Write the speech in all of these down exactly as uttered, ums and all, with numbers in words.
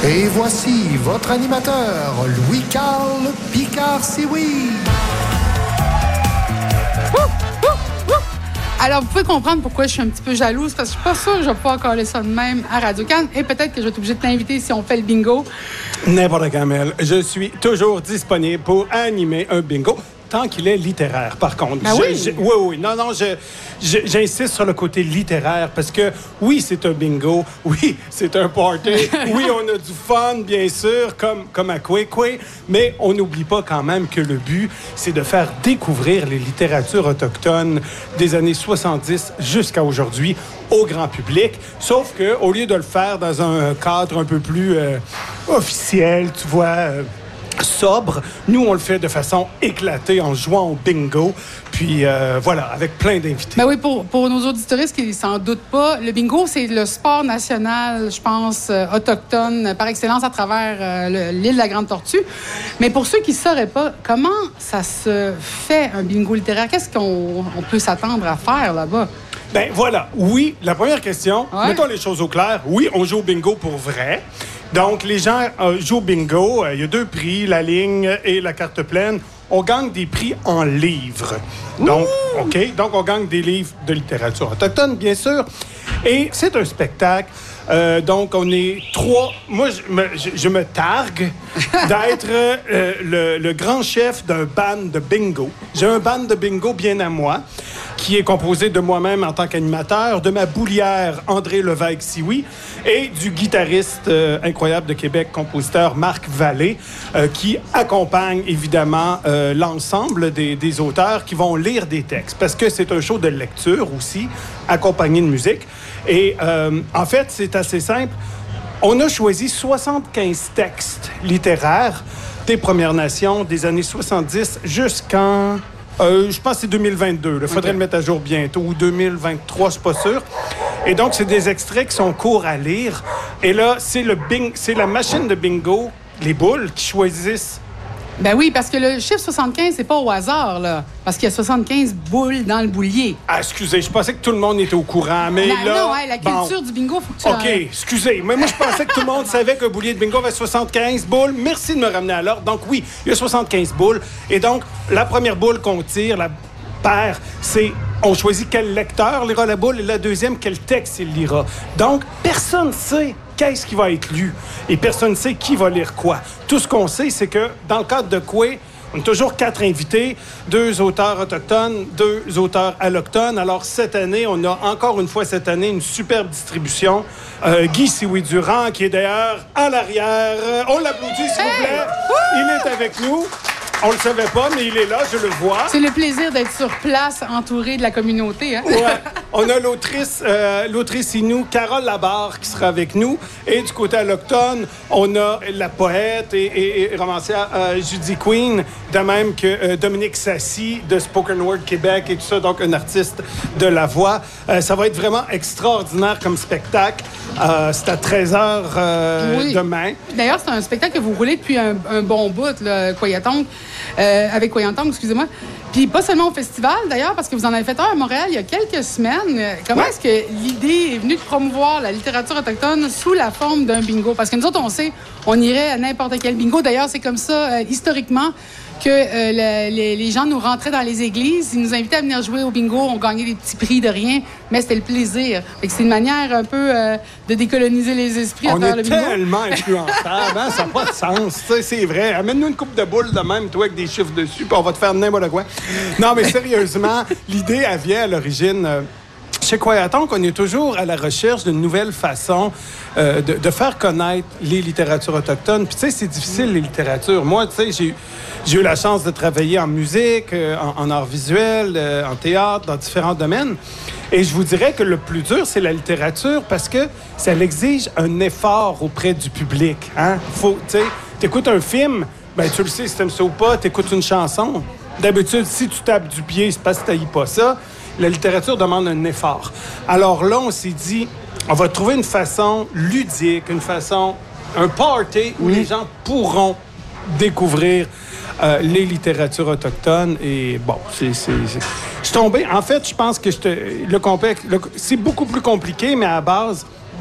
Et voici votre animateur, Louis-Carl Picard-Sioui. Alors, vous pouvez comprendre pourquoi je suis un petit peu jalouse, parce que je suis pas sûre que je vais pouvoir coller ça de même à Radio-Can. Et peut-être que je vais être obligée de t'inviter si on fait le bingo. N'importe quand, Mel. Je suis toujours disponible pour animer un bingo, tant qu'il est littéraire, par contre. Ben je, oui. Je, oui, oui. Non, non, je, je, j'insiste sur le côté littéraire, parce que, oui, c'est un bingo, oui, c'est un party, oui, on a du fun, bien sûr, comme, comme à Kwekwe, mais on n'oublie pas quand même que le but, c'est de faire découvrir les littératures autochtones des années soixante-dix jusqu'à aujourd'hui au grand public, sauf que au lieu de le faire dans un cadre un peu plus euh, officiel, tu vois, euh, sobre, nous, on le fait de façon éclatée en jouant au bingo, puis euh, voilà, avec plein d'invités. Ben oui, pour, pour nos auditoristes qui s'en doutent pas, le bingo, c'est le sport national, je pense, euh, autochtone par excellence à travers euh, le, l'île de la Grande Tortue. Mais pour ceux qui ne sauraient pas, comment ça se fait, un bingo littéraire? Qu'est-ce qu'on on peut s'attendre à faire là-bas? Ben voilà, oui, la première question, ouais. mettons les choses au clair, oui, on joue au bingo pour vrai. Donc, les gens euh, jouent au bingo. Il euh, y a deux prix, la ligne et la carte pleine. On gagne des prix en livres. Donc, Ouh! OK. Donc, on gagne des livres de littérature autochtone, bien sûr. Et c'est un spectacle. Euh, donc, on est trois... Moi, je me, je, je me targue d'être euh, le, le grand chef d'un band de bingo. J'ai un band de bingo bien à moi, qui est composé de moi-même en tant qu'animateur, de ma boulière André Levesque-Sioui et du guitariste euh, incroyable de Québec, compositeur Marc Vallée, euh, qui accompagne évidemment euh, l'ensemble des, des auteurs qui vont lire des textes, parce que c'est un show de lecture aussi, accompagné de musique. Et euh, en fait, c'est assez simple. On a choisi soixante-quinze textes littéraires des Premières Nations des années soixante-dix jusqu'en... Euh, je pense que c'est deux mille vingt-deux. Il faudrait okay. le mettre à jour bientôt. Ou deux mille vingt-trois, je suis pas sûr. Et donc, c'est des extraits qui sont courts à lire. Et là, c'est, le bing... c'est la machine de bingo, les boules, qui choisissent. Ben oui, parce que le chiffre soixante-quinze, c'est pas au hasard, là. Parce qu'il y a soixante-quinze boules dans le boulier. Ah, excusez, je pensais que tout le monde était au courant, mais non, là... Non, hey, la culture bon. du bingo, faut que tu... OK, euh... excusez, mais moi, je pensais que tout le monde savait qu'un boulier de bingo avait soixante-quinze boules. Merci de me ramener à l'ordre. Donc, oui, il y a soixante-quinze boules. Et donc, la première boule qu'on tire, la paire, c'est... On choisit quel lecteur lira la boule et la deuxième, quel texte il lira. Donc, personne ne sait qu'est-ce qui va être lu et personne ne sait qui va lire quoi. Tout ce qu'on sait, c'est que dans le cadre de Koué, on a toujours quatre invités, deux auteurs autochtones, deux auteurs allochtones. Alors, cette année, on a encore une fois cette année une superbe distribution. Euh, Guy Sioui-Durand, qui est d'ailleurs à l'arrière. On l'applaudit, s'il vous plaît. Il est avec nous. On le savait pas, mais il est là, je le vois. C'est le plaisir d'être sur place, entouré de la communauté. Hein? Ouais. On a l'autrice, euh, l'autrice Inou, Carole Labarre, qui sera avec nous. Et du côté allochtone, on a la poète et, et, et romancière euh, Judy Queen, de même que euh, Dominique Sassi de Spoken Word Québec et tout ça, donc un artiste de la voix. Euh, ça va être vraiment extraordinaire comme spectacle. Euh, c'est à treize heures euh, oui. demain. D'ailleurs, c'est un spectacle que vous roulez depuis un, un bon bout, là, Koyatong. Euh, avec Koyantong, excusez-moi. Puis pas seulement au festival, d'ailleurs, parce que vous en avez fait un à Montréal il y a quelques semaines. Comment ouais. est-ce que l'idée est venue de promouvoir la littérature autochtone sous la forme d'un bingo? Parce que nous autres, on sait, on irait à n'importe quel bingo. D'ailleurs, c'est comme ça, euh, historiquement, que euh, le, les, les gens nous rentraient dans les églises. Ils nous invitaient à venir jouer au bingo. On gagnait des petits prix de rien, mais c'était le plaisir. Fait que c'est une manière un peu euh, de décoloniser les esprits à travers le bingo. On est tellement influençables, hein? Ça n'a pas de sens. C'est vrai. Amène-nous une coupe de boules de même, toi, avec des chiffres dessus, puis on va te faire n'importe quoi. Non, mais sérieusement, l'idée, elle vient à l'origine... Euh, Chez Koyatong, on est toujours à la recherche d'une nouvelle façon euh, de, de faire connaître les littératures autochtones. Puis, tu sais, c'est difficile, les littératures. Moi, tu sais, j'ai, j'ai eu la chance de travailler en musique, euh, en, en art visuel, euh, en théâtre, dans différents domaines. Et je vous dirais que le plus dur, c'est la littérature parce que ça exige un effort auprès du public. Hein? Faut, tu sais, t'écoutes un film, ben tu le sais si t'aimes ça ou pas, t'écoutes une chanson. D'habitude, si tu tapes du pied, c'est parce que t'haïs pas ça. La littérature demande un effort. Alors là, on s'est dit, on va trouver une façon ludique, une façon, un party où mmh. les gens pourront découvrir euh, les littératures autochtones. Et bon, c'est, c'est, c'est... je suis tombé. En fait, je pense que je te... le complexe, le... c'est beaucoup plus compliqué, mais à la base,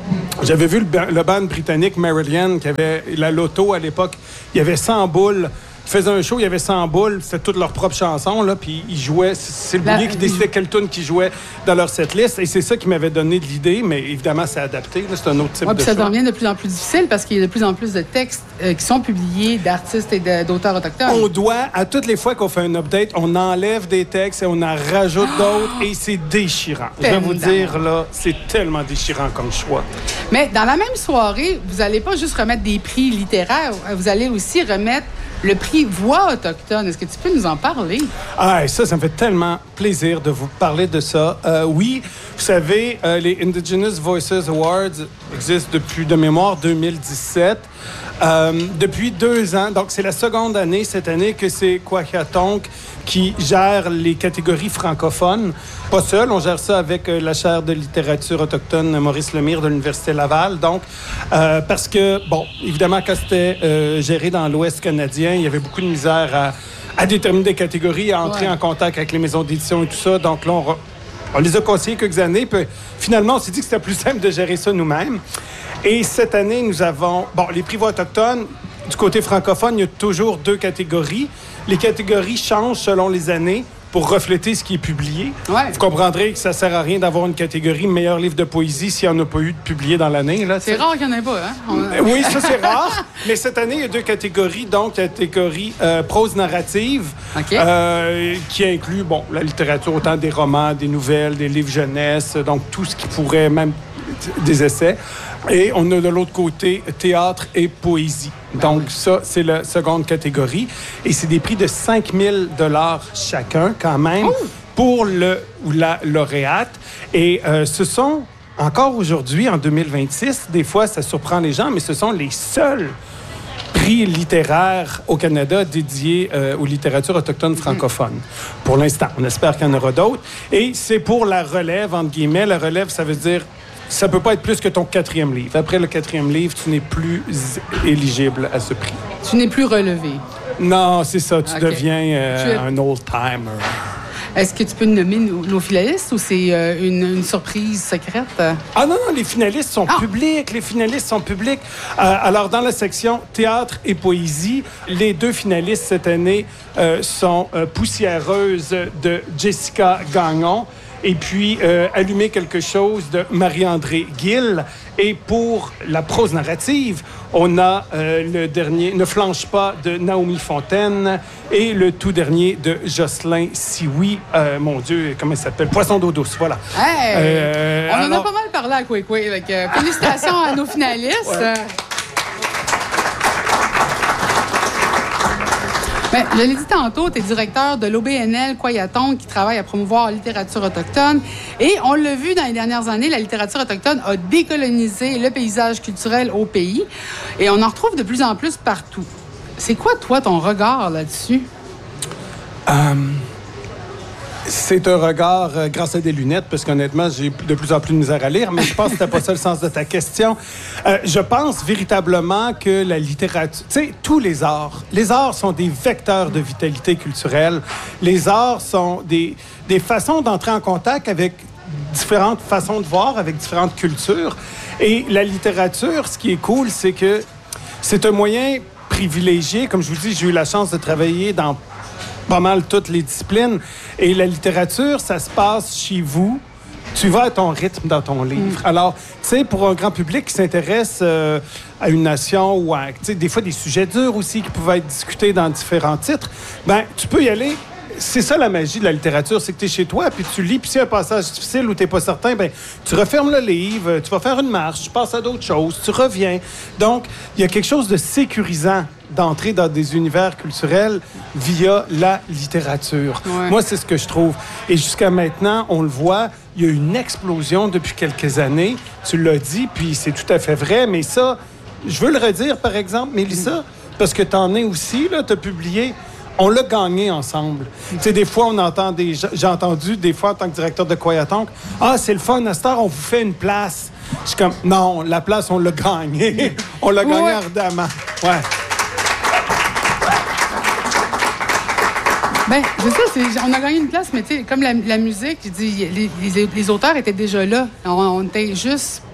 j'avais vu le, le band britannique Marillion, qui avait la loto à l'époque. Il y avait cent boules. Ils faisaient un show, il y avait cent boules. C'était toutes leurs propres chansons, là. Puis ils jouaient. C'est le boulier qui décidait quelle tune qu'ils jouaient dans leur setlist. Et c'est ça qui m'avait donné de l'idée. Mais évidemment, c'est adapté. Là. C'est un autre type ouais, de puis ça show. devient de plus en plus difficile parce qu'il y a de plus en plus de textes euh, qui sont publiés d'artistes et de, d'auteurs autochtones. On doit, à toutes les fois qu'on fait un update, on enlève des textes et on en rajoute ah! d'autres. Et c'est déchirant. Je vais vous dire, là, c'est tellement déchirant comme choix. Mais dans la même soirée, vous n'allez pas juste remettre des prix littéraires. Vous allez aussi remettre le prix Voix autochtone. Est-ce que tu peux nous en parler? Ah, ça, ça me fait tellement plaisir de vous parler de ça. Euh, oui, vous savez, euh, les Indigenous Voices Awards existent depuis, de mémoire, deux mille dix-sept. Euh, depuis deux ans, donc c'est la seconde année cette année que c'est Kwakiatonk qui gère les catégories francophones. Pas seul, on gère ça avec euh, la chaire de littérature autochtone Maurice Lemire de l'Université Laval. Donc, euh, parce que, bon, évidemment, quand c'était euh, géré dans l'Ouest canadien, il y avait beaucoup de misère à, à déterminer des catégories, à entrer ouais. en contact avec les maisons d'édition et tout ça. Donc là, on, on les a conseillés quelques années, puis finalement, on s'est dit que c'était plus simple de gérer ça nous-mêmes. Et cette année, nous avons... Bon, les prix Voix autochtones, du côté francophone, il y a toujours deux catégories. Les catégories changent selon les années pour refléter ce qui est publié. Ouais. Vous comprendrez que ça ne sert à rien d'avoir une catégorie meilleur livre de poésie s'il n'y en a pas eu de publié dans l'année. Là, c'est rare qu'il n'y en ait pas, hein? On... Oui, ça, c'est rare. Mais cette année, il y a deux catégories. Donc, catégorie euh, prose narrative, okay. euh, qui inclut, bon, la littérature, autant des romans, des nouvelles, des livres jeunesse, donc tout ce qui pourrait, même des essais. Et on a de l'autre côté théâtre et poésie. Donc, ça, c'est la seconde catégorie. Et c'est des prix de cinq mille dollars chacun, quand même, oh! pour le ou la lauréate. Et euh, ce sont, encore aujourd'hui, en deux mille vingt-six, des fois, ça surprend les gens, mais ce sont les seuls prix littéraires au Canada dédiés euh, aux littératures autochtones francophones. Mm. Pour l'instant, on espère qu'il y en aura d'autres. Et c'est pour la relève, entre guillemets. La relève, ça veut dire... Ça peut pas être plus que ton quatrième livre. Après le quatrième livre, tu n'es plus éligible à ce prix. Tu n'es plus relevé. Non, c'est ça. Tu okay. deviens euh, tu... un old-timer. Est-ce que tu peux nommer nos, nos finalistes ou c'est euh, une, une surprise secrète? Ah non, non, les finalistes sont ah. publics. Les finalistes sont publics. Euh, alors, dans la section théâtre et poésie, les deux finalistes cette année euh, sont euh, Poussiéreuse de Jessica Gagnon et puis euh, Allumer quelque chose de Marie-André Gill. Et pour la prose narrative, on a euh, le dernier Ne flanche pas de Naomi Fontaine et le tout dernier de Jocelyn Sioui. Euh, mon Dieu, comment il s'appelle? Poisson d'eau douce, voilà. Hey, euh, on alors... en a pas mal parlé à Kwekwe. Euh, félicitations à nos finalistes. Ouais. Bien, je l'ai dit tantôt, tu es directeur de l'O B N L Kwayatonk qui travaille à promouvoir la littérature autochtone. Et on l'a vu dans les dernières années, la littérature autochtone a décolonisé le paysage culturel au pays. Et on en retrouve de plus en plus partout. C'est quoi, toi, ton regard là-dessus? Um... C'est un regard euh, grâce à des lunettes, parce qu'honnêtement, j'ai de plus en plus de misère à lire, mais je pense que c'était pas ça le sens de ta question. Euh, je pense véritablement que la littérature... Tu sais, tous les arts, les arts sont des vecteurs de vitalité culturelle. Les arts sont des, des façons d'entrer en contact avec différentes façons de voir, avec différentes cultures. Et la littérature, ce qui est cool, c'est que c'est un moyen privilégié. Comme je vous dis, j'ai eu la chance de travailler dans pas mal toutes les disciplines. Et la littérature, ça se passe chez vous. Tu vas à ton rythme dans ton livre. Mm. Alors, tu sais, pour un grand public qui s'intéresse euh, à une nation ou à, tu sais, des fois des sujets durs aussi qui pouvaient être discutés dans différents titres, ben tu peux y aller. C'est ça la magie de la littérature, c'est que tu es chez toi, puis tu lis, puis s'il y a un passage difficile où tu n'es pas certain, ben tu refermes le livre, tu vas faire une marche, tu passes à d'autres choses, tu reviens. Donc, il y a quelque chose de sécurisant d'entrer dans des univers culturels via la littérature. Ouais. Moi, c'est ce que je trouve. Et jusqu'à maintenant, on le voit, il y a eu une explosion depuis quelques années. Tu l'as dit, puis c'est tout à fait vrai, mais ça, je veux le redire, par exemple, Mélissa, mm. parce que tu en es aussi, là, tu as publié... On l'a gagné ensemble. Tu sais, des fois, on entend des... J'ai entendu, des fois, en tant que directeur de Kwayatonk, « Ah, c'est le fun, à cette heure, on vous fait une place. » Je suis comme, non, la place, on l'a gagnée. On l'a gagnée ouais. ardemment. Ouais. Bien, c'est ça, c'est, on a gagné une place, mais tu sais, comme la, la musique, je dis, les, les, les auteurs étaient déjà là. On, on était juste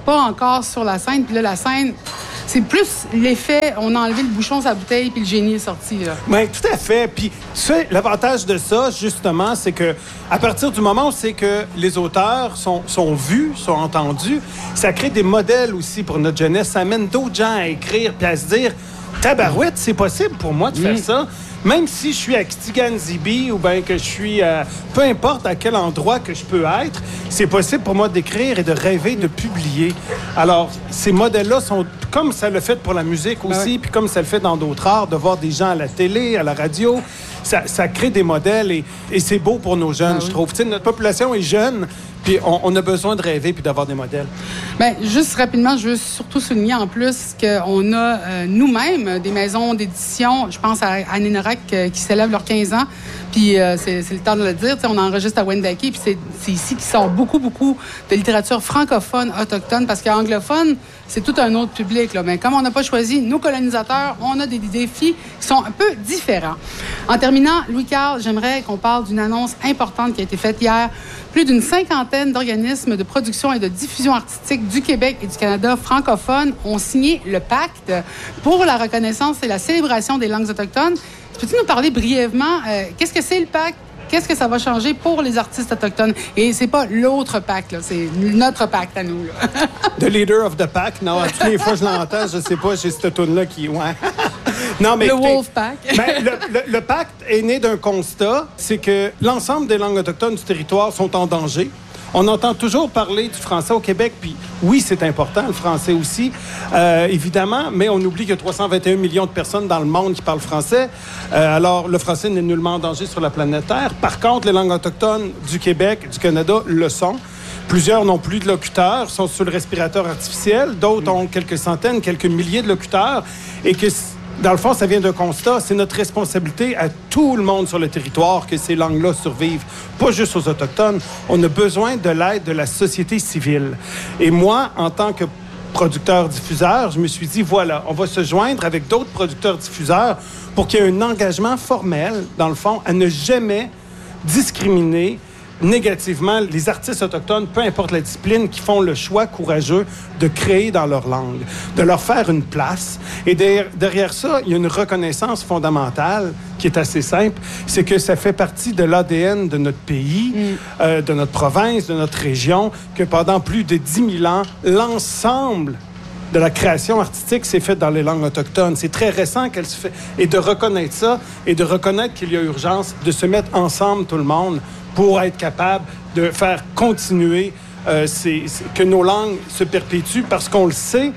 pas encore sur la scène. Puis là, la scène, c'est plus l'effet, on a enlevé le bouchon sur la bouteille, puis le génie est sorti, là. Oui, tout à fait. Puis, tu sais, l'avantage de ça, justement, c'est que à partir du moment où c'est que les auteurs sont, sont vus, sont entendus, ça crée des modèles aussi pour notre jeunesse. Ça amène d'autres gens à écrire puis à se dire « Tabarouette, c'est possible pour moi de faire mmh. ça. » Même si je suis à Kitigan-Zibi ou bien que je suis à... Peu importe à quel endroit que je peux être, c'est possible pour moi d'écrire et de rêver, de publier. Alors, ces modèles-là sont... Comme ça le fait pour la musique aussi, ben oui. puis comme ça le fait dans d'autres arts, de voir des gens à la télé, à la radio, ça, ça crée des modèles et, et c'est beau pour nos jeunes, ben je oui. trouve. Tu sais, notre population est jeune, puis on, on a besoin de rêver puis d'avoir des modèles. Bien, juste rapidement, je veux surtout souligner en plus qu'on a euh, nous-mêmes des maisons d'édition. Je pense à Aninerac euh, qui célèbrent leurs quinze ans. Puis euh, c'est, c'est le temps de le dire. T'sais, on enregistre à Wendake. Puis c'est, c'est ici qui sort beaucoup, beaucoup de littérature francophone, autochtone. Parce qu'anglophone, c'est tout un autre public. Là. Mais comme on n'a pas choisi nos colonisateurs, on a des défis qui sont un peu différents. En terminant, Louis-Carl, j'aimerais qu'on parle d'une annonce importante qui a été faite hier. Plus d'une cinquantaine d'organismes de production et de diffusion artistique du Québec et du Canada francophones ont signé le pacte pour la reconnaissance et la célébration des langues autochtones. Peux-tu nous parler brièvement, euh, qu'est-ce que c'est le pacte? Qu'est-ce que ça va changer pour les artistes autochtones? Et c'est pas l'autre pacte, là, c'est notre pacte à nous. Là. The leader of the pack. Non, toutes les fois que je l'entends, je sais pas, j'ai cette toune-là qui... Ouais. Non, mais le écoutez, Wolfpack. Ben, le, le, le pacte est né d'un constat, c'est que l'ensemble des langues autochtones du territoire sont en danger. On entend toujours parler du français au Québec, puis oui, c'est important, le français aussi, euh, évidemment, mais on oublie qu'il y a trois cent vingt et un millions de personnes dans le monde qui parlent français. Euh, alors, le français n'est nullement en danger sur la planète Terre. Par contre, les langues autochtones du Québec, du Canada, le sont. Plusieurs n'ont plus de locuteurs, sont sur le respirateur artificiel. D'autres ont quelques centaines, quelques milliers de locuteurs. Et que, dans le fond, ça vient d'un constat. C'est notre responsabilité à tout le monde sur le territoire que ces langues-là survivent. Pas juste aux Autochtones. On a besoin de l'aide de la société civile. Et moi, en tant que producteur-diffuseur, je me suis dit, voilà, on va se joindre avec d'autres producteurs-diffuseurs pour qu'il y ait un engagement formel, dans le fond, à ne jamais discriminer négativement les artistes autochtones, peu importe la discipline, qui font le choix courageux de créer dans leur langue, de leur faire une place. Et derrière, derrière ça, il y a une reconnaissance fondamentale qui est assez simple, c'est que ça fait partie de l'A D N de notre pays, mm. euh, de notre province, de notre région, que pendant plus de dix mille ans, l'ensemble de la création artistique s'est faite dans les langues autochtones. C'est très récent qu'elle se fait. Et de reconnaître ça, et de reconnaître qu'il y a urgence de se mettre ensemble, tout le monde, pour être capable de faire continuer euh, ces, ces, que nos langues se perpétuent, parce qu'on le sait,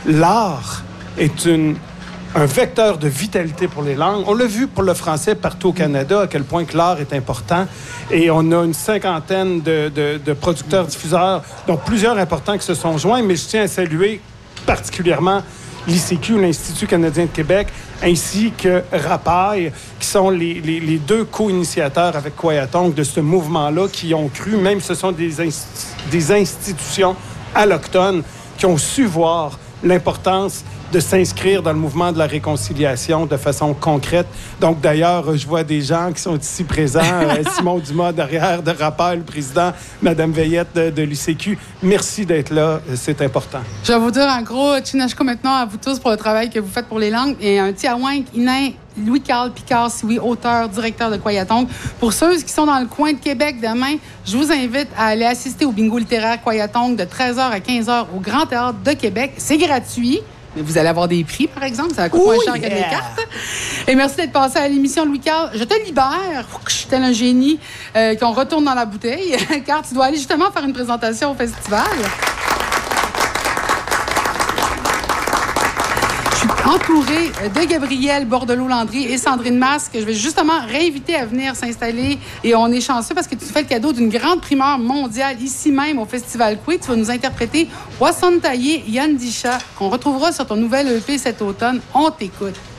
l'art est une, un vecteur de vitalité pour les langues. On l'a vu pour le français partout au Canada, à quel point que l'art est important. Et on a une cinquantaine de, de, de producteurs-diffuseurs, dont plusieurs importants qui se sont joints, mais je tiens à saluer particulièrement l'I C Q, l'Institut canadien de Québec, ainsi que Rapaille, qui sont les, les, les deux co-initiateurs avec Kwayatonk de ce mouvement-là, qui ont cru, même ce sont des, inst- des institutions allochtones qui ont su voir l'importance de s'inscrire dans le mouvement de la réconciliation de façon concrète. Donc, d'ailleurs, je vois des gens qui sont ici présents. euh, Simon Dumas derrière, de Rappel, le président, Mme Veillette de, de l'I C Q. Merci d'être là. C'est important. Je vais vous dire un gros Chinashko maintenant à vous tous pour le travail que vous faites pour les langues. Et un tiawank inain Louis-Carl Picard-Sioui, auteur, directeur de Kwayatonk. Pour ceux qui sont dans le coin de Québec demain, je vous invite à aller assister au bingo littéraire Kwayatonk de treize heures à quinze heures au Grand Théâtre de Québec. C'est gratuit. Mais vous allez avoir des prix, par exemple. Ça coûte moins cher que les cartes. Et merci d'être passé à l'émission, Louis-Carl. Je te libère. Je suis tel un génie euh, qu'on retourne dans la bouteille, car tu dois aller justement faire une présentation au festival. Je suis entourée de Gabrielle Bordelot-Landry et Sandrine Masque, que je vais justement réinviter à venir s'installer. Et on est chanceux parce que tu fais le cadeau d'une grande primeur mondiale ici même au Festival Coué. Tu vas nous interpréter Wasson Taillé Yandisha, qu'on retrouvera sur ton nouvel E P cet automne. On t'écoute.